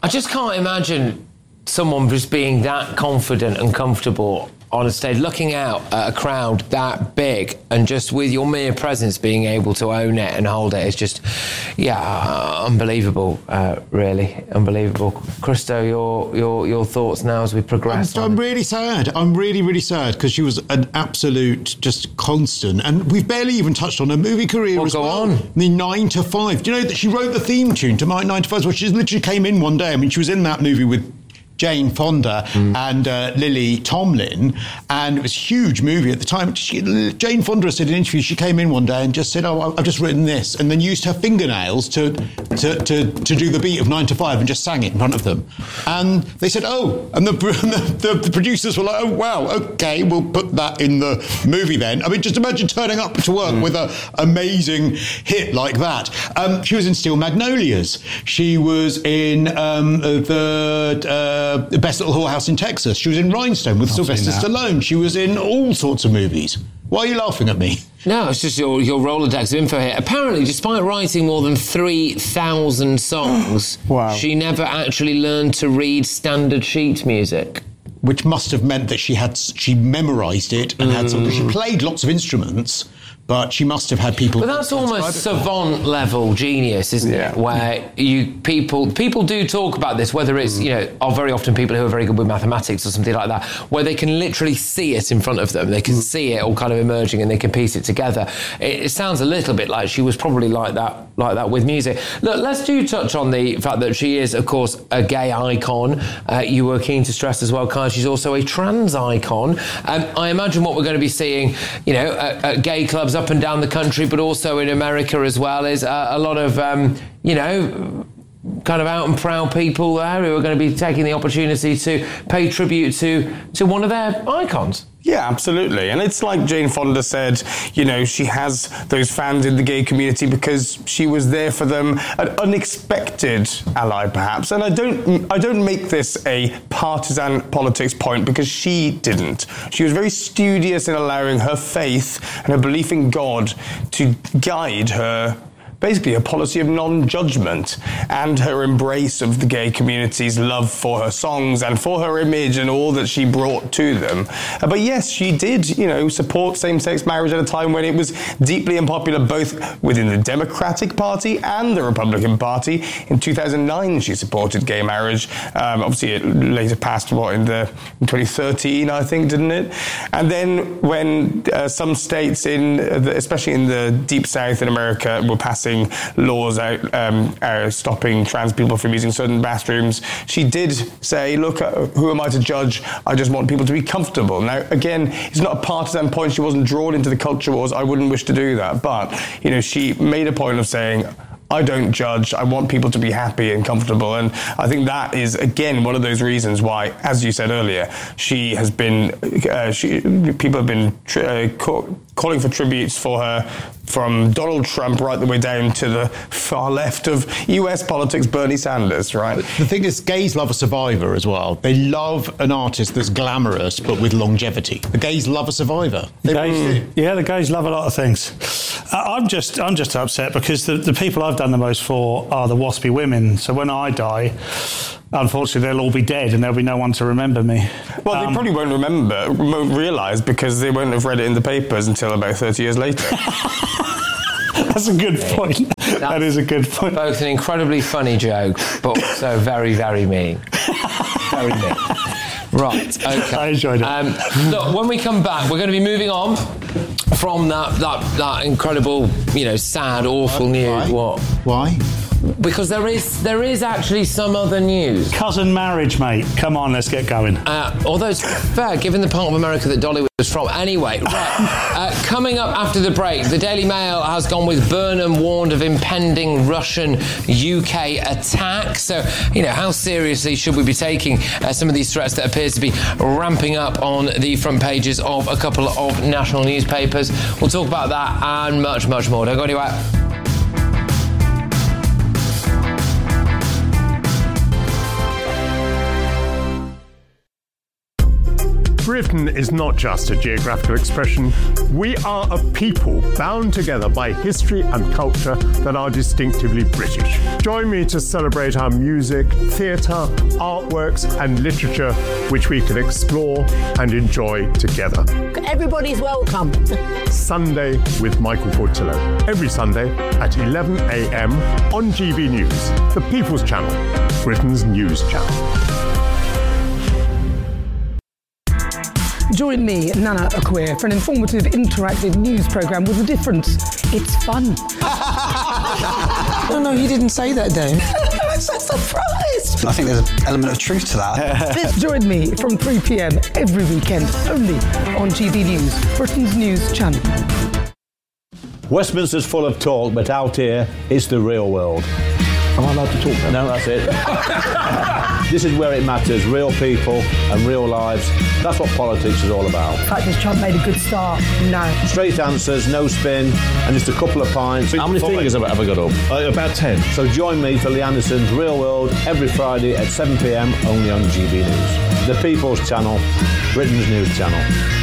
I just can't imagine someone just being that confident and comfortable on a stage, looking out at a crowd that big, and just with your mere presence being able to own it and hold it. It's just, unbelievable, really, unbelievable. Christo, your thoughts now as we progress? I'm really sad. I'm really, really sad, because she was an absolute just constant, and we've barely even touched on her movie career as well. Go on. The 9 to 5. Do you know that she wrote the theme tune to my 9 to 5? Well, she literally came in one day. I mean, she was in that movie with Jane Fonda and Lily Tomlin, and it was a huge movie at the time. Jane Fonda said in an interview, she came in one day and just said, I've just written this, and then used her fingernails to do the beat of 9 to 5 and just sang it in front of them. And they said, and the producers were like, oh, wow, okay, we'll put that in the movie then. I mean, just imagine turning up to work with an amazing hit like that. She was in Steel Magnolias. She was in the Best Little Whorehouse in Texas. She was in Rhinestone with Sylvester Stallone. She was in all sorts of movies. Why are you laughing at me? No, it's just your Rolodex of info here. Apparently, despite writing more than 3,000 songs, wow, she never actually learned to read standard sheet music. Which must have meant that she memorised it and had some. She played lots of instruments, but she must have had people. But that's almost savant level genius, isn't it? Where people do talk about this, whether it's are very often people who are very good with mathematics or something like that, where they can literally see it in front of them. They can see it all kind of emerging, and they can piece it together. It sounds a little bit like she was probably like that with music. Look, let's touch on the fact that she is, of course, a gay icon. You were keen to stress as well, Kai, she's also a trans icon. I imagine what we're going to be seeing, at gay clubs up and down the country, but also in America as well, is a lot of, kind of out and proud people there who are going to be taking the opportunity to pay tribute to one of their icons. Yeah, absolutely. And it's like Jane Fonda said, she has those fans in the gay community because she was there for them, an unexpected ally, perhaps. And I don't make this a partisan politics point, because she didn't. She was very studious in allowing her faith and her belief in God to guide her, basically a policy of non-judgment, and her embrace of the gay community's love for her songs and for her image and all that she brought to them. But yes, she did, support same-sex marriage at a time when it was deeply unpopular both within the Democratic Party and the Republican Party. In 2009, she supported gay marriage. Obviously, it later passed, in 2013, I think, didn't it? And then when some states, especially in the Deep South in America, were passing laws out stopping trans people from using certain bathrooms, she did say, look, who am I to judge? I just want people to be comfortable. Now, again, it's not a partisan point. She wasn't drawn into the culture wars. I wouldn't wish to do that. But, she made a point of saying, I don't judge. I want people to be happy and comfortable. And I think that is, again, one of those reasons why, as you said earlier, she has been, people have been calling for tributes for her, from Donald Trump right the way down to the far left of US politics, Bernie Sanders, right? The thing is, gays love a survivor as well. They love an artist that's glamorous but with longevity. The gays love a survivor. The gays love a lot of things. I'm just upset because the people I've done the most for are the waspy women. So when I die, unfortunately, they'll all be dead and there'll be no one to remember me. Well, they probably won't realise, because they won't have read it in the papers until about 30 years later. That's a good point. That is a good point. Both an incredibly funny joke, but also very, very mean. Very mean. Right, okay. I enjoyed it. Look, when we come back, we're going to be moving on from that incredible, sad, awful news. What? Why? Because there is actually some other news. Cousin marriage, mate. Come on, let's get going. Although it's fair, given the part of America that Dolly was from. Anyway, right. Coming up after the break, the Daily Mail has gone with Burnham warned of impending Russian-UK attack. So, how seriously should we be taking some of these threats that appears to be ramping up on the front pages of a couple of national newspapers? We'll talk about that and much, much more. Don't go anywhere. Britain is not just a geographical expression. We are a people bound together by history and culture that are distinctively British. Join me to celebrate our music, theatre, artworks and literature, which we can explore and enjoy together. Everybody's welcome. Sunday with Michael Portillo. Every Sunday at 11 a.m. on GB News, the People's Channel, Britain's news channel. Join me, Nana Akweer, for an informative, interactive news programme with a difference. It's fun. No, you didn't say that, Dave. I'm so surprised. I think there's an element of truth to that. Join me from 3 p.m. every weekend, only on GB News, Britain's news channel. Westminster's full of talk, but out here, it's the real world. Am I allowed to talk then? No, that's it. This is where it matters, real people and real lives. That's what politics is all about. In fact, has Trump made a good start? No. Straight answers, no spin, and just a couple of pints. How many fingers have I ever got up? About 10. So join me for Lee Anderson's Real World every Friday at 7 p.m. only on GB News. The People's Channel, Britain's news channel.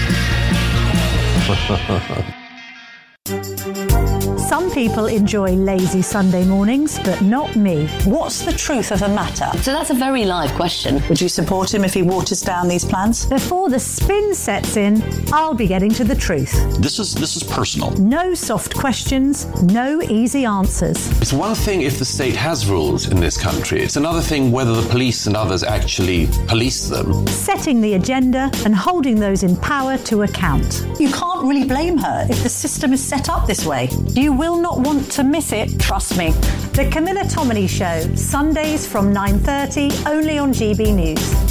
Some people enjoy lazy Sunday mornings, but not me. What's the truth of the matter? So that's a very live question. Would you support him if he waters down these plans? Before the spin sets in, I'll be getting to the truth. This is personal. No soft questions, no easy answers. It's one thing if the state has rules in this country. It's another thing whether the police and others actually police them. Setting the agenda and holding those in power to account. You can't really blame her if the system is set up this way. You will not want to miss it, trust me. The Camilla Tominey Show, Sundays from 9:30, only on GB News.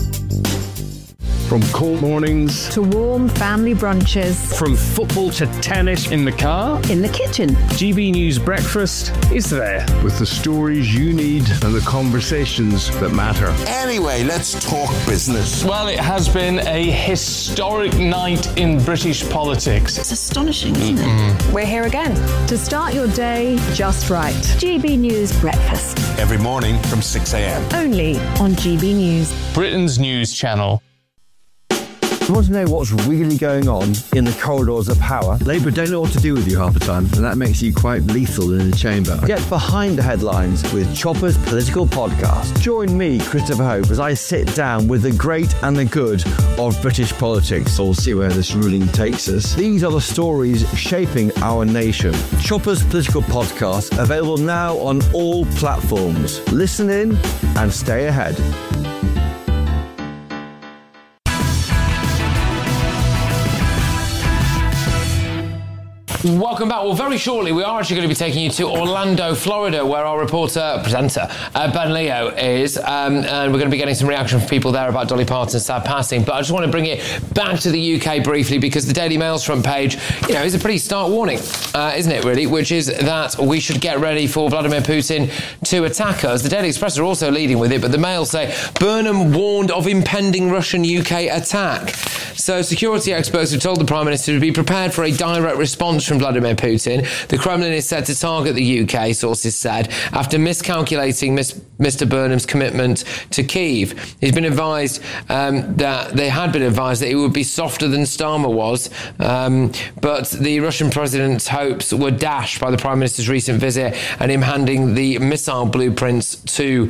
From cold mornings to warm family brunches, from football to tennis, in the car, in the kitchen, GB News Breakfast is there. With the stories you need and the conversations that matter. Anyway, let's talk business. Well, it has been a historic night in British politics. It's astonishing, isn't it? We're here again to start your day just right. GB News Breakfast. Every morning from 6 a.m. Only on GB News. Britain's news channel. You want to know what's really going on in the corridors of power? Labour don't know what to do with you half the time, and that makes you quite lethal in the chamber. Get behind the headlines with Chopper's Political Podcast. Join me, Christopher Hope, as I sit down with the great and the good of British politics. We'll see where this ruling takes us. These are the stories shaping our nation. Chopper's Political Podcast, available now on all platforms. Listen in and stay ahead. Welcome back. Well, very shortly, we are actually going to be taking you to Orlando, Florida, where our presenter, Ben Leo is. And we're going to be getting some reaction from people there about Dolly Parton's sad passing. But I just want to bring it back to the UK briefly, because the Daily Mail's front page, is a pretty stark warning, isn't it, really? Which is that we should get ready for Vladimir Putin to attack us. The Daily Express are also leading with it, but the Mail say Burnham warned of impending Russian-UK attack. So security experts have told the Prime Minister to be prepared for a direct response from Vladimir Putin. The Kremlin is set to target the UK, sources said, after miscalculating Mr. Burnham's commitment to Kyiv. He's been advised they had been advised that it would be softer than Starmer was, but the Russian president's hopes were dashed by the Prime Minister's recent visit and him handing the missile blueprints to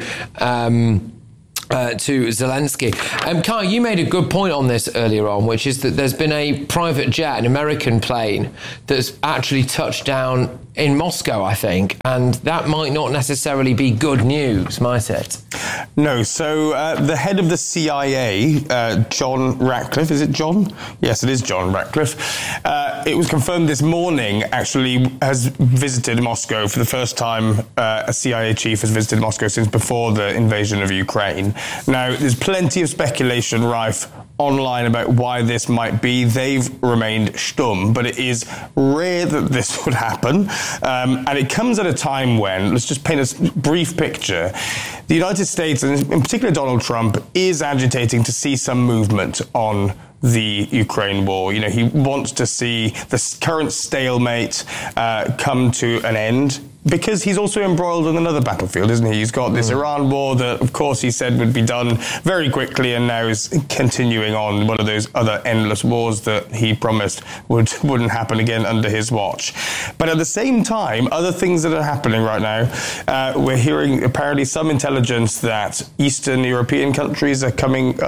Zelensky. Kai, you made a good point on this earlier on, which is that there's been a private jet, an American plane, that's actually touched down in Moscow, I think, and that might not necessarily be good news, might it? No. So the head of the CIA, John Ratcliffe, is it John? Yes, it is John Ratcliffe. It was confirmed this morning, actually, has visited Moscow for the first time. A CIA chief has visited Moscow since before the invasion of Ukraine. Now, there's plenty of speculation rife online about why this might be. They've remained stum, but it is rare that this would happen. And it comes at a time when, let's just paint a brief picture, the United States, and in particular Donald Trump, is agitating to see some movement on the Ukraine war. He wants to see the current stalemate come to an end. because he's also embroiled on another battlefield, isn't he? He's got this Iran war that, of course, he said would be done very quickly, and now is continuing on one of those other endless wars that he promised wouldn't happen again under his watch. But at the same time, other things that are happening right now, we're hearing apparently some intelligence that Eastern European countries are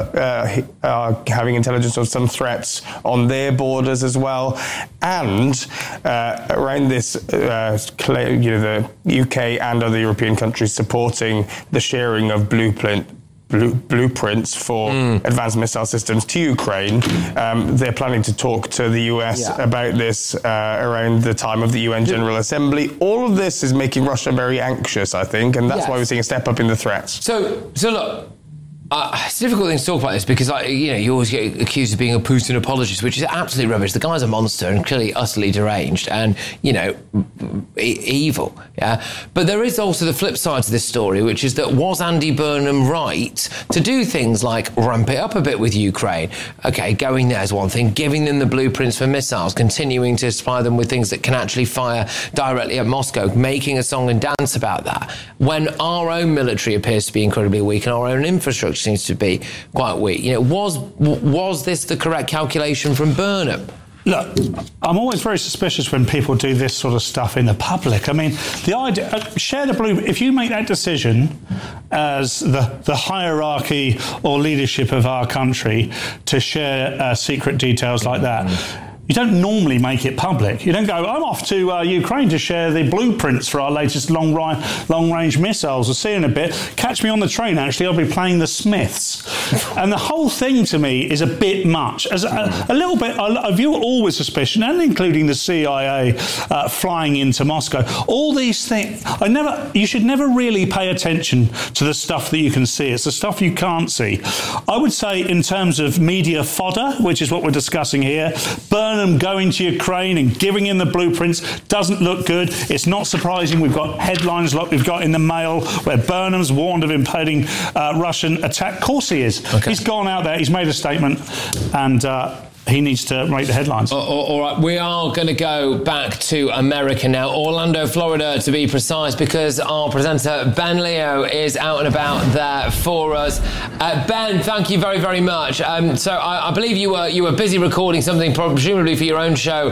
having intelligence of some threats on their borders as well, and around this claim, the UK and other European countries supporting the sharing of blueprints for advanced missile systems to Ukraine. They're planning to talk to the US about this around the time of the UN General Assembly. All of this is making Russia very anxious, I think, and that's why we're seeing a step up in the threats. So look, it's a difficult thing to talk about this because, you always get accused of being a Putin apologist, which is absolutely rubbish. The guy's a monster and clearly utterly deranged and, evil. Yeah. But there is also the flip side to this story, which is that was Andy Burnham right to do things like ramp it up a bit with Ukraine? Okay, going there is one thing, giving them the blueprints for missiles, continuing to supply them with things that can actually fire directly at Moscow, making a song and dance about that, when our own military appears to be incredibly weak and our own infrastructure seems to be quite weak. Was this the correct calculation from Burnham? Look, I'm always very suspicious when people do this sort of stuff in the public. I mean, the idea, share the blue. If you make that decision as the hierarchy or leadership of our country to share secret details like that, you don't normally make it public. You don't go, I'm off to Ukraine to share the blueprints for our latest long-range missiles. I'll see you in a bit. Catch me on the train, actually. I'll be playing the Smiths. And the whole thing, to me, is a bit much. As a little bit, I view it all with suspicion, and including the CIA flying into Moscow. All these things, you should never really pay attention to the stuff that you can see. It's the stuff you can't see. I would say, in terms of media fodder, which is what we're discussing here, Burnham going to Ukraine and giving him the blueprints doesn't look good. It's not surprising. We've got headlines like we've got in the Mail where Burnham's warned of impending Russian attack. Of course he is. Okay. He's gone out there, he's made a statement, and he needs to make the headlines. All right, we are going to go back to America now, Orlando, Florida, to be precise, because our presenter Ben Leo is out and about there for us. Ben, thank you very, very much. So I believe you were busy recording something, presumably for your own show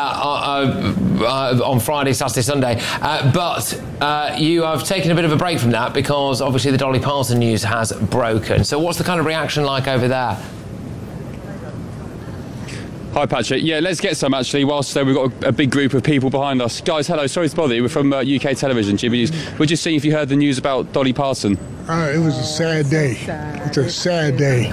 on Friday, Saturday, Sunday, but you have taken a bit of a break from that because obviously the Dolly Parton news has broken. So what's the kind of reaction like over there? Hi Patrick, yeah, let's get some actually, whilst we've got a big group of people behind us. Guys, hello, sorry to bother you, we're from UK television, GB News. We're just seeing if you heard the news about Dolly Parton. It was a sad day. It's a sad day.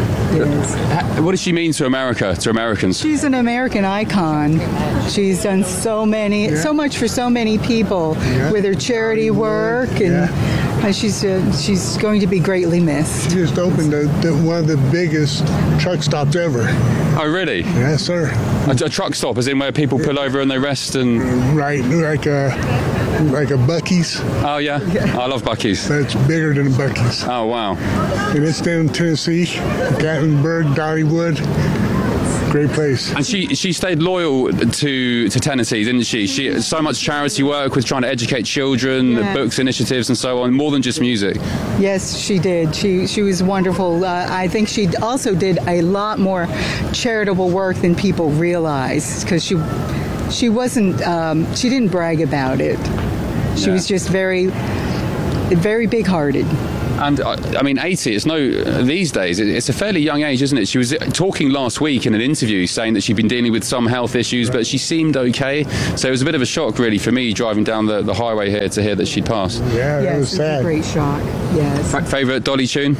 What does she mean to America, to Americans? She's an American icon. She's done so much for so many people with her charity work, and she's going to be greatly missed. She just opened one of the biggest truck stops ever. Oh, really? Yes, sir. A truck stop, as in where people pull over and they rest and... Right, like a Buc-ee's. Oh, yeah? I love Buc-ee's. But it's bigger than a Buc-ee's. Oh, wow. And it's down in Tennessee, Gatlinburg, Dollywood. Great place. And she stayed loyal to Tennessee, didn't she? She so much charity work with trying to educate children, the books initiatives and so on, more than just music. Yes, she did. She was wonderful. I think she also did a lot more charitable work than people realize, because she wasn't she didn't brag about it. She was just very, very big-hearted. And I mean, 80, it's these days, it's a fairly young age, isn't it? She was talking last week in an interview saying that she'd been dealing with some health issues, but she seemed okay. So it was a bit of a shock, really, for me, driving down the highway here to hear that she'd passed. Yeah, it was sad. A great shock, yes. Favourite Dolly tune?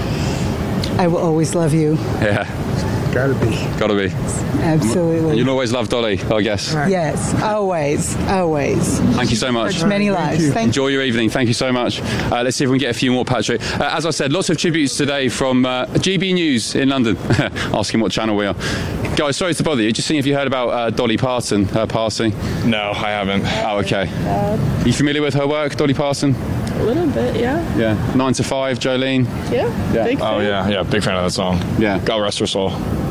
I Will Always Love You. Yeah. Gotta be. Absolutely. You'll always love Dolly, I guess. Right. Yes, always. Thank you so much. Touched many lives. Enjoy your evening. Thank you so much. Let's see if we can get a few more, Patrick. As I said, lots of tributes today from GB News in London, asking what channel we are. Guys, sorry to bother you. Just seeing if you heard about Dolly Parton, her passing. No, I haven't. Oh, okay. Are you familiar with her work, Dolly Parton? A little bit, yeah. Yeah. 9 to 5, Jolene. Yeah. Big fan. Oh, yeah. Big fan of that song. Yeah. God rest her soul.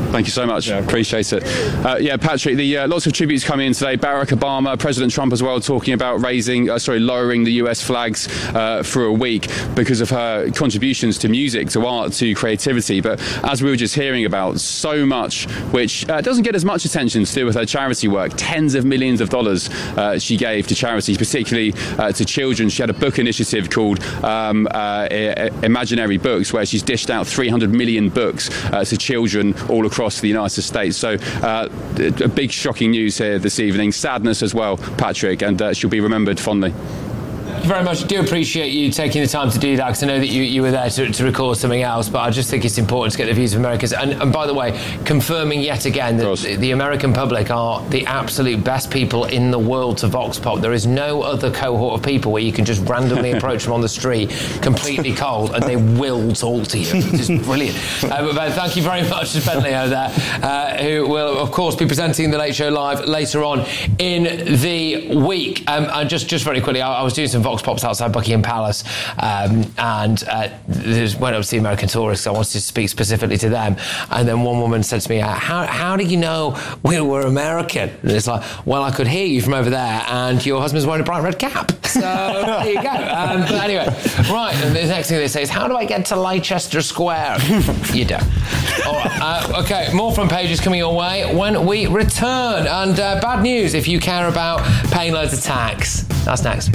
Thank you so much. Appreciate it. Patrick, lots of tributes coming in today. Barack Obama, President Trump as well, talking about lowering the US flags for a week because of her contributions to music, to art, to creativity. But as we were just hearing about, so much which doesn't get as much attention to do with her charity work. Tens of millions of dollars she gave to charities, particularly to children. She had a book initiative called Imaginary Books, where she's dished out 300 million books to children all across the United States. So a big shocking news here this evening. Sadness as well, Patrick, and she'll be remembered fondly. Thank you very much. I do appreciate you taking the time to do that, because I know that you were there to record something else, but I just think it's important to get the views of Americans. And by the way, confirming yet again that the American public are the absolute best people in the world to Vox Pop. There is no other cohort of people where you can just randomly approach them on the street, completely cold, and they will talk to you. It's just brilliant. But thank you very much to Ben Leo there, who will, of course, be presenting The Late Show Live later on in the week. And just very quickly, I was doing some Vox Pops outside Buckingham Palace, and went up to the American tourists. I wanted to speak specifically to them, and then one woman said to me, how do you know we were American? And it's like, well, I could hear you from over there, and your husband's wearing a bright red cap. So there you go. But anyway, right, and the next thing they say is, how do I get to Leicester Square? You don't. All right, okay, more front pages coming your way when we return. And bad news if you care about paying loads of tax. That's next.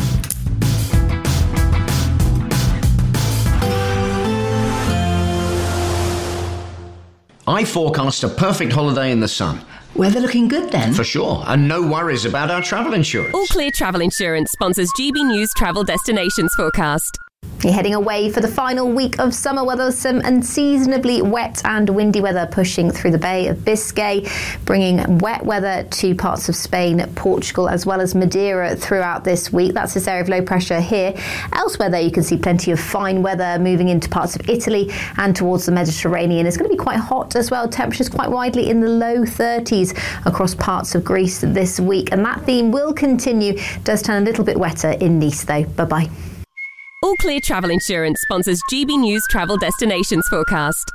I forecast a perfect holiday in the sun. Weather looking good then? For sure, and no worries about our travel insurance. All Clear Travel Insurance sponsors GB News Travel Destinations Forecast. You're heading away for the final week of summer weather, some unseasonably wet and windy weather pushing through the Bay of Biscay, bringing wet weather to parts of Spain, Portugal, as well as Madeira throughout this week. That's this area of low pressure here. Elsewhere, though, you can see plenty of fine weather moving into parts of Italy and towards the Mediterranean. It's going to be quite hot as well. Temperatures quite widely in the low 30s across parts of Greece this week. And that theme will continue. It does turn a little bit wetter in Nice, though. Bye-bye. All Clear Travel Insurance sponsors GB News Travel Destinations Forecast.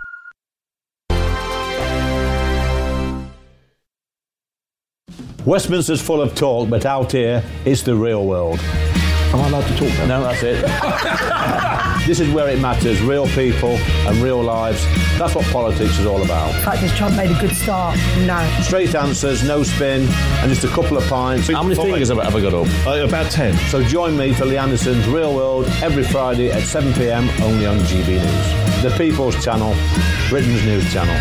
Westminster's full of talk, but out here, it's the real world. Am I allowed to talk now? No, that's it. This is where it matters. Real people and real lives. That's what politics is all about. In fact, has Trump made a good start? No. Straight answers, no spin, and just a couple of pints. How many fingers have I got up? About 10. So join me for Lee Anderson's Real World every Friday at 7 p.m. only on GB News. The People's Channel, Britain's news channel.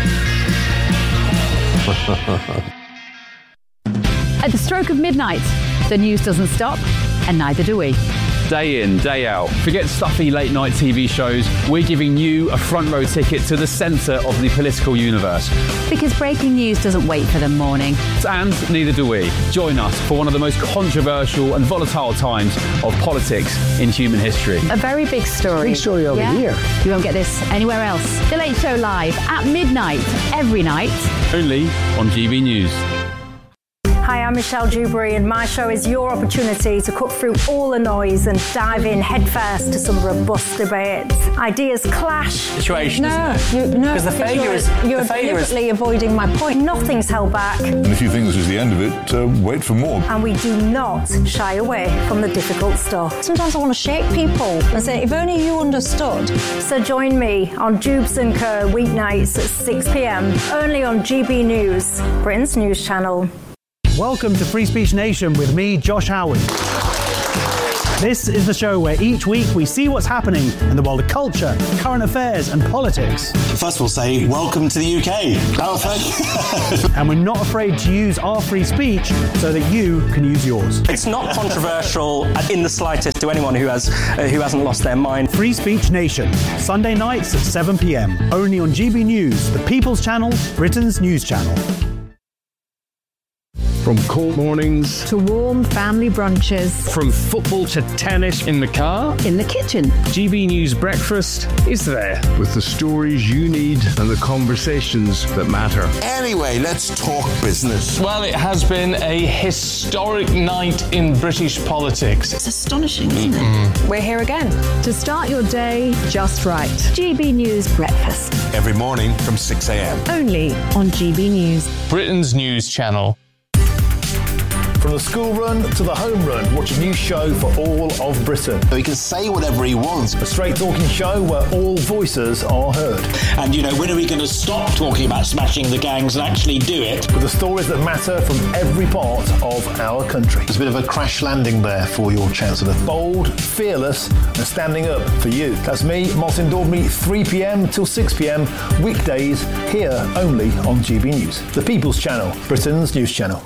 At the stroke of midnight, the news doesn't stop, and neither do we. Day in, day out. Forget stuffy late night TV shows. We're giving you a front row ticket to the centre of the political universe. Because breaking news doesn't wait for the morning. And neither do we. Join us for one of the most controversial and volatile times of politics in human history. A very big story. Big story over here. You won't get this anywhere else. The Late Show Live at midnight, every night. Only on GB News. Hi, I'm Michelle Dewberry, and my show is your opportunity to cut through all the noise and dive in headfirst to some robust debates. Ideas clash. Situation, no, isn't it? No, because the failure is you're deliberately avoiding my point. Nothing's held back. And if you think this is the end of it, wait for more. And we do not shy away from the difficult stuff. Sometimes I want to shake people and say, if only you understood. So join me on Dubes & Co. weeknights at 6 p.m. only on GB News, Britain's news channel. Welcome to Free Speech Nation with me, Josh Howard. This is the show where each week we see what's happening in the world of culture, current affairs and politics. First we'll say, welcome to the UK. And we're not afraid to use our free speech so that you can use yours. It's not controversial in the slightest to anyone who hasn't lost their mind. Free Speech Nation, Sunday nights at 7 p.m. only on GB News, the People's Channel, Britain's news channel. From cold mornings to warm family brunches. From football to tennis. In the car. In the kitchen. GB News Breakfast is there. With the stories you need and the conversations that matter. Anyway, let's talk business. Well, it has been a historic night in British politics. It's astonishing, isn't it? We're here again. To start your day just right. GB News Breakfast. Every morning from 6 a.m. Only on GB News. Britain's news channel. From the school run to the home run, watch a new show for all of Britain. He can say whatever he wants. A straight-talking show where all voices are heard. And, when are we going to stop talking about smashing the gangs and actually do it? With the stories that matter from every part of our country. There's a bit of a crash landing there for your Chancellor. Bold, fearless, and standing up for you. That's me, Martin Daubney, 3 p.m. till 6 p.m. weekdays, here only on GB News. The People's Channel, Britain's news channel.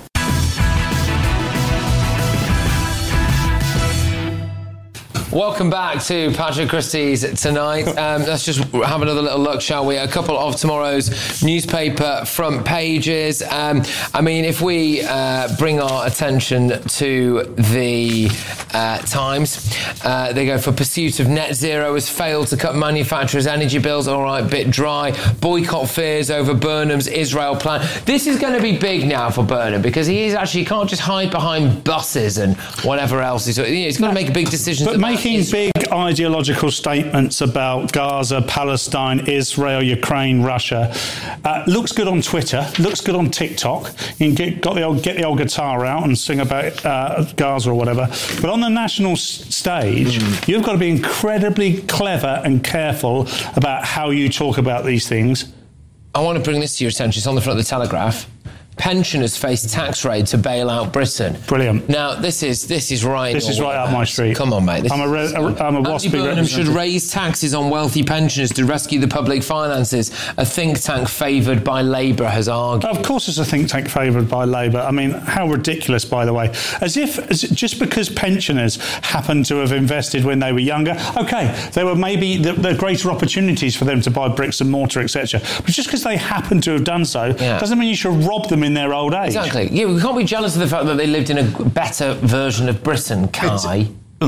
Welcome back to Patrick Christie's Tonight. Let's just have another little look, shall we? A couple of tomorrow's newspaper front pages. If we bring our attention to the Times, they go for pursuit of net zero has failed to cut manufacturers' energy bills. All right, bit dry. Boycott fears over Burnham's Israel plan. This is going to be big now for Burnham because he can't just hide behind buses and whatever else. He's got to make big decisions. But making big ideological statements about Gaza, Palestine, Israel, Ukraine, Russia looks good on Twitter, looks good on TikTok. You can get the old guitar out and sing about Gaza or whatever. But on the national stage, you've got to be incredibly clever and careful about how you talk about these things. I want to bring this to your attention. It's on the front of the Telegraph. Pensioners face tax raid to bail out Britain. Brilliant. Now, this is right. This is right up my street. Come on, mate. I'm a WASPy Burnham should raise taxes on wealthy pensioners to rescue the public finances. A think tank favoured by Labour has argued. Of course, it's a think tank favoured by Labour. I mean, how ridiculous, by the way. As if just because pensioners happen to have invested when they were younger, OK, there were maybe the greater opportunities for them to buy bricks and mortar, etc. But just because they happen to have done so doesn't mean you should rob them in their old age. Exactly. Yeah, we can't be jealous of the fact that they lived in a better version of Britain, Kai.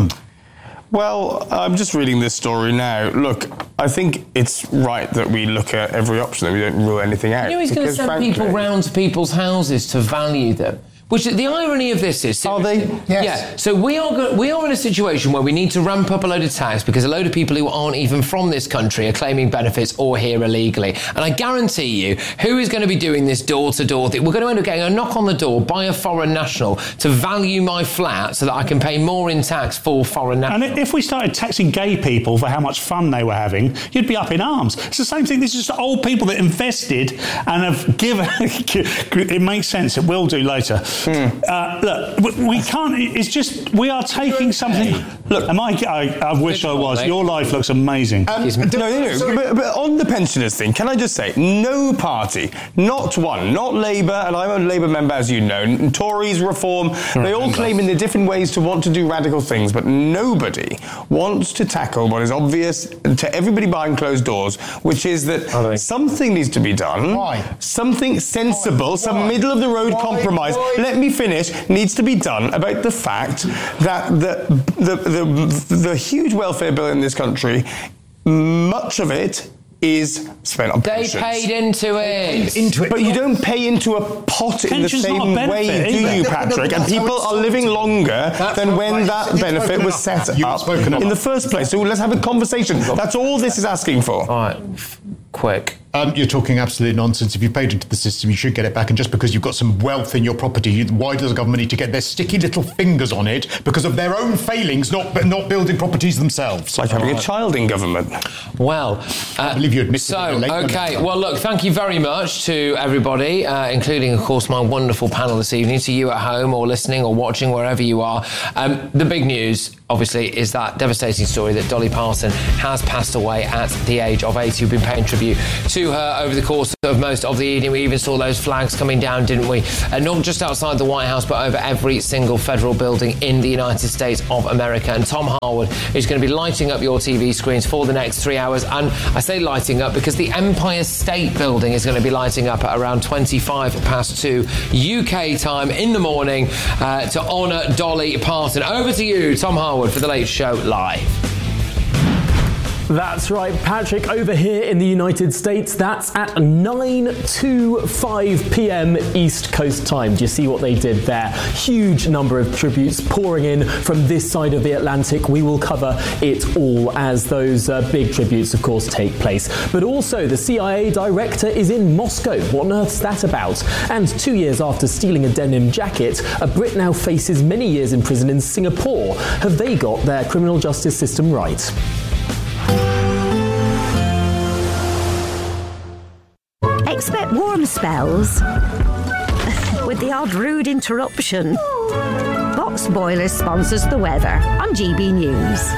Well, I'm just reading this story now. Look, I think it's right that we look at every option, that we don't rule anything out. He's going to send people round to people's houses to value them. Which the irony of this is... Are they? Yes. Yeah. So we are in a situation where we need to ramp up a load of tax because a load of people who aren't even from this country are claiming benefits or here illegally. And I guarantee you, who is going to be doing this door-to-door thing? We're going to end up getting a knock on the door by a foreign national to value my flat so that I can pay more in tax for foreign nationals. And if we started taxing gay people for how much fun they were having, you'd be up in arms. It's the same thing. This is just old people that invested and have given... It makes sense. It will do later. Look, we can't. It's just we are taking something. Look, I wish I was. Your life looks amazing. But on the pensioners thing, can I just say, no party, not one, not Labour, and I'm a Labour member, as you know, Tories, Reform, they all claim in their different ways to want to do radical things, but nobody wants to tackle what is obvious to everybody behind closed doors, which is that something needs to be done. Why? Something sensible, some middle-of-the-road compromise. Let me finish, needs to be done about the fact that the huge welfare bill in this country, much of it is spent on pensions. They paid into it. But you don't pay into a pot in the same way, do you, Patrick? And people are living longer than when that benefit was set up in the first place. So let's have a conversation. That's all this is asking for. All right, quick. You're talking absolute nonsense. If you paid into the system, you should get it back. And just because you've got some wealth in your property, why does the government need to get their sticky little fingers on it because of their own failings, not building properties themselves? It's like having a child in government. Well, I believe you admit okay. Well, look, thank you very much to everybody, including, of course, my wonderful panel this evening, to you at home or listening or watching, wherever you are. The big news, obviously, is that devastating story that Dolly Parton has passed away at the age of 80. We've been paying tribute to to her over the course of most of the evening. We even saw those flags coming down, didn't we? Not just outside the White House, but over every single federal building in the United States of America. And Tom Harwood is going to be lighting up your TV screens for the next 3 hours. And I say lighting up because the Empire State Building is going to be lighting up at around 2 UK time in the morning to honour Dolly Parton. Over to you, Tom Harwood, for The Late Show Live. That's right, Patrick, over here in the United States, that's at 9 to 5 p.m. East Coast time. Do you see what they did there? Huge number of tributes pouring in from this side of the Atlantic. We will cover it all as those big tributes, of course, take place. But also, the CIA director is in Moscow. What on earth's that about? And 2 years after stealing a denim jacket, a Brit now faces many years in prison in Singapore. Have they got their criminal justice system right? Expect warm spells with the odd rude interruption. Box Boilers sponsors the weather on GB News.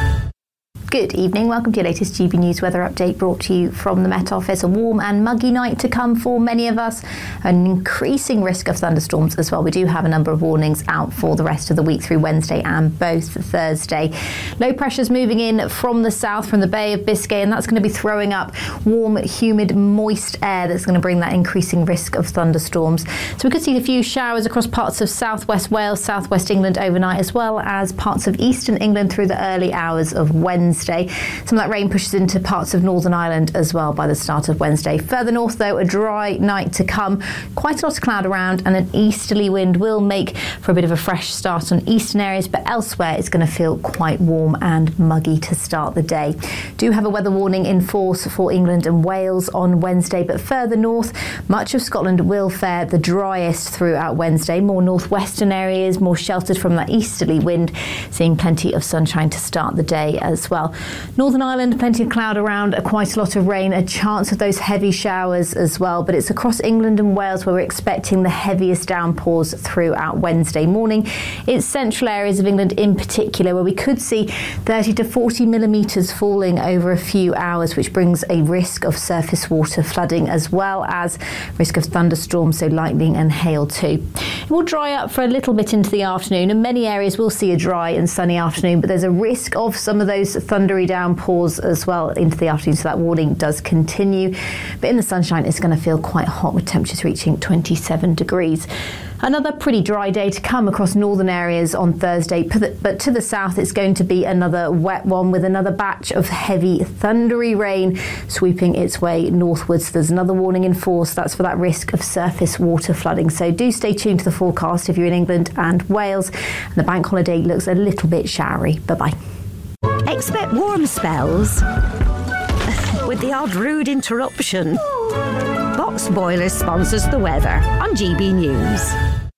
Good evening, welcome to your latest GB News weather update brought to you from the Met Office. A warm and muggy night to come for many of us, an increasing risk of thunderstorms as well. We do have a number of warnings out for the rest of the week through Wednesday and both Thursday. Low pressure's moving in from the south, from the Bay of Biscay, and that's going to be throwing up warm, humid, moist air that's going to bring that increasing risk of thunderstorms. So we could see a few showers across parts of southwest Wales, southwest England overnight, as well as parts of eastern England through the early hours of Wednesday. Some of that rain pushes into parts of Northern Ireland as well by the start of Wednesday. Further north, though, a dry night to come. Quite a lot of cloud around, and an easterly wind will make for a bit of a fresh start on eastern areas, but elsewhere it's going to feel quite warm and muggy to start the day. Do have a weather warning in force for England and Wales on Wednesday, but further north, much of Scotland will fare the driest throughout Wednesday. More northwestern areas, more sheltered from that easterly wind, seeing plenty of sunshine to start the day as well. Northern Ireland, plenty of cloud around, quite a lot of rain, a chance of those heavy showers as well, but it's across England and Wales where we're expecting the heaviest downpours throughout Wednesday morning. It's central areas of England in particular where we could see 30 to 40 millimetres falling over a few hours, which brings a risk of surface water flooding as well as risk of thunderstorms, so lightning and hail too. It will dry up for a little bit into the afternoon, and many areas will see a dry and sunny afternoon, but there's a risk of some of those thundery downpours as well into the afternoon, so that warning does continue. But in the sunshine, it's going to feel quite hot with temperatures reaching 27 degrees. Another pretty dry day to come across northern areas on Thursday, but to the south it's going to be another wet one with another batch of heavy thundery rain sweeping its way northwards. There's another warning in force, that's for that risk of surface water flooding. So do stay tuned to the forecast if you're in England and Wales. And the bank holiday looks a little bit showery. Bye-bye. Expect warm spells with the odd rude interruption. Box Boilers sponsors the weather on GB News.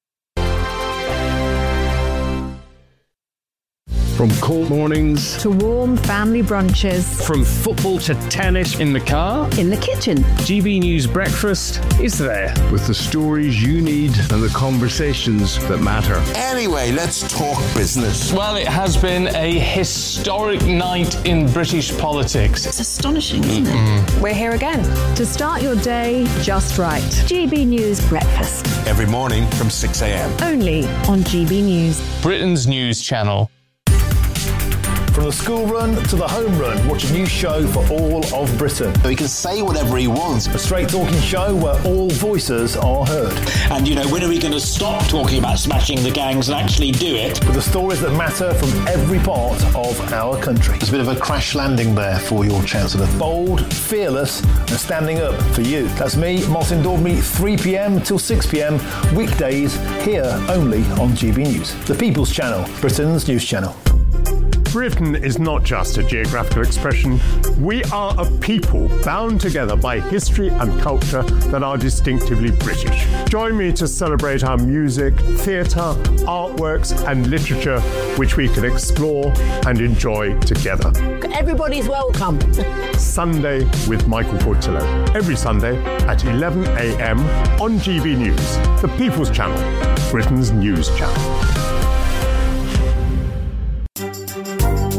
From cold mornings to warm family brunches. From football to tennis in the car. In the kitchen. GB News Breakfast is there. With the stories you need and the conversations that matter. Anyway, let's talk business. Well, it has been a historic night in British politics. It's astonishing, isn't it? We're here again to start your day just right. GB News Breakfast. Every morning from 6 a.m. Only on GB News. Britain's news channel. From the school run to the home run, watch a new show for all of Britain. So he can say whatever he wants. A straight talking show where all voices are heard. And, you know, when are we going to stop talking about smashing the gangs and actually do it? With the stories that matter from every part of our country. There's a bit of a crash landing there for your Chancellor. Bold, fearless and standing up for you. That's me, Martin Daubney, 3 p.m. till 6 p.m. weekdays here only on GB News. The People's Channel, Britain's news channel. Britain is not just a geographical expression. We are a people bound together by history and culture that are distinctively British. Join me to celebrate our music, theatre, artworks and literature, which we can explore and enjoy together. Everybody's welcome. Sunday with Michael Portillo. Every Sunday at 11 a.m. on GB News, the People's Channel, Britain's news channel. Some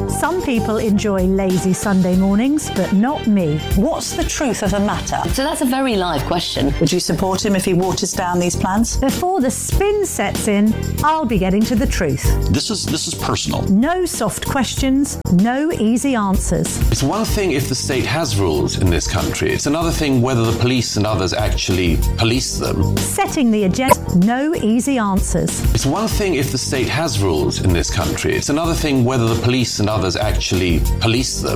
people enjoy lazy Sunday mornings, but not me. What's the truth of the matter? So that's a very live question. Would you support him if he waters down these plans? Before the spin sets in, I'll be getting to the truth. This is personal. No soft questions, no easy answers. It's one thing if the state has rules in this country. It's another thing whether the police and others actually police them. Setting the agenda, no easy answers. It's one thing if the state has rules in this country. It's another thing whether the police and others actually police them.